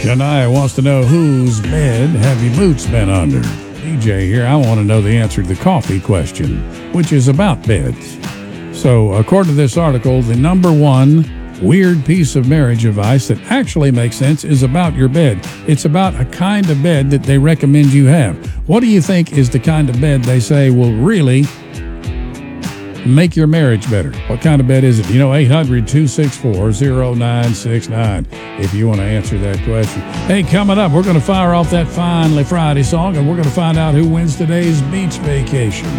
Shania wants to know whose bed have your boots been under? DJ here. I want to know the answer to the coffee question, which is about beds. So, according to this article, the number one weird piece of marriage advice that actually makes sense is about your bed. It's about a kind of bed that they recommend you have. What do you think is the kind of bed they say will really make your marriage better? What kind of bed is it? 800-264-0969 if you want to answer that question. Hey, coming up, we're going to fire off that Finally Friday song, and we're going to find out who wins today's beach vacation.